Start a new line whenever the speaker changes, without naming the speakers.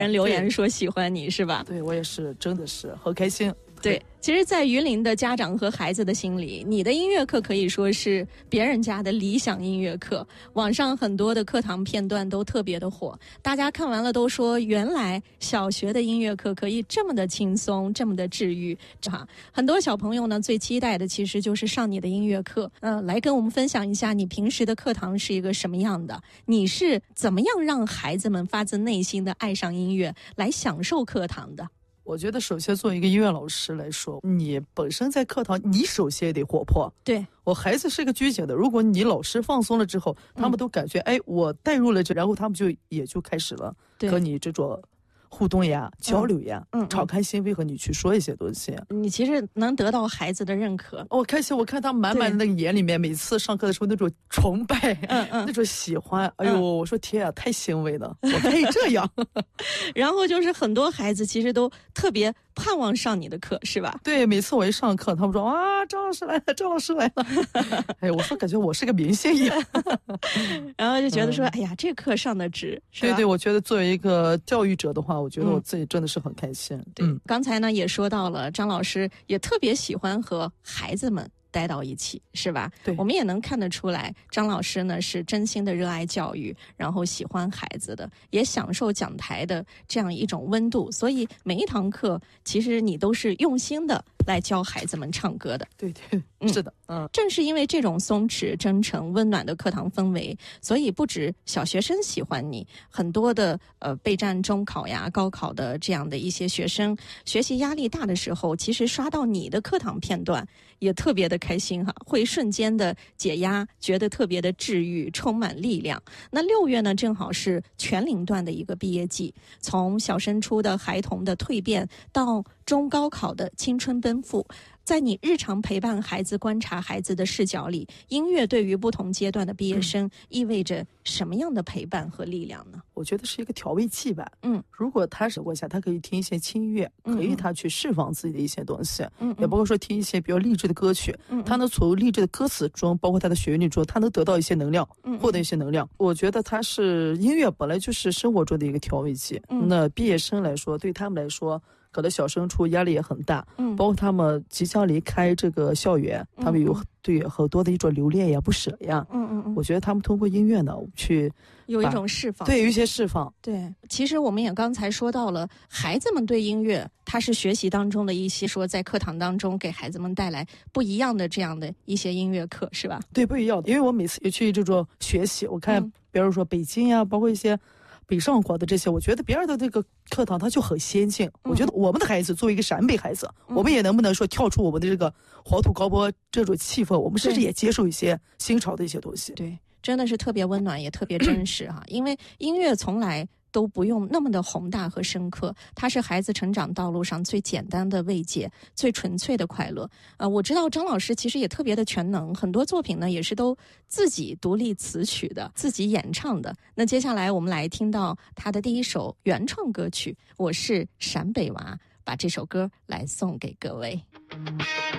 人留言说喜欢你是吧？
对，我也是，真的是很开心。
对，其实在榆林的家长和孩子的心里，你的音乐课可以说是别人家的理想音乐课。网上很多的课堂片段都特别的火，大家看完了都说原来小学的音乐课可以这么的轻松，这么的治愈。很多小朋友呢最期待的其实就是上你的音乐课。来跟我们分享一下你平时的课堂是一个什么样的，你是怎么样让孩子们发自内心的爱上音乐，来享受课堂的？
我觉得首先作为一个音乐老师来说，你本身在课堂你首先也得活泼。
对，
我孩子是个拘谨的，如果你老师放松了之后，他们都感觉我带入了这，然后他们也就开始了和你这种互动呀、交流呀，敞开心扉和你去说一些东西。
你其实能得到孩子的认可。
开心，我看他满满的那个眼里面，每次上课的时候那种崇拜，那种喜欢，我说天啊，太欣慰了，我可以这样。
然后就是很多孩子其实都特别盼望上你的课，是吧？
对，每次我一上课，他们说啊，张老师来了，张老师来了。我说感觉我是个明星一样。
然后就觉得说，哎呀，这课上的值，是吧？
对，我觉得作为一个教育者的话，我觉得我自己真的是很开心。
对，刚才呢也说到了，张老师也特别喜欢和孩子们待到一起，是吧？
对，
我们也能看得出来，张老师呢是真心的热爱教育，然后喜欢孩子的，也享受讲台的这样一种温度。所以每一堂课，其实你都是用心的来教孩子们唱歌的。
对，是的，
正是因为这种松弛、真诚、温暖的课堂氛围，所以不止小学生喜欢你，很多的备战中考呀、高考的这样的一些学生，学习压力大的时候，其实刷到你的课堂片段也特别的开心哈，会瞬间的解压，觉得特别的治愈，充满力量。那6月呢，正好是全龄段的一个毕业季，从小升初的孩童的蜕变到中高考的青春奔赴。在你日常陪伴孩子、观察孩子的视角里，音乐对于不同阶段的毕业生意味着什么样的陪伴和力量呢？
我觉得是一个调味剂吧。如果他手过下，他可以听一些轻音乐，可以他去释放自己的一些东西，也包括说听一些比较励志的歌曲，他能从励志的歌词中，包括他的旋律中，他能得到一些能量，获得一些能量。我觉得他是音乐本来就是生活中的一个调味剂。那毕业生来说，对他们来说，可能小升初压力也很大，包括他们即将离开这个校园，他们有对很多的一种留恋呀、不舍呀。我觉得他们通过音乐呢，去
有一种释放，
对，有一些释放。
对，其实我们也刚才说到了，孩子们对音乐，它是学习当中的一些说在课堂当中给孩子们带来不一样的这样的一些音乐课，是吧？
对，不一样的。因为我每次也去这种学习，我看比如说北京呀，包括一些北上广的这些，我觉得别人的这个课堂它就很先进。我觉得我们的孩子作为一个陕北孩子，我们也能不能说跳出我们的这个黄土高坡这种气氛，我们甚至也接受一些新潮的一些东西。
对，真的是特别温暖，也特别真实哈。因为音乐从来都不用那么的宏大和深刻，它是孩子成长道路上最简单的慰藉，最纯粹的快乐。我知道张老师其实也特别的全能，很多作品呢也是都自己独立词曲的，自己演唱的。那接下来我们来听到他的第一首原创歌曲《我是陕北娃》，把这首歌来送给各位。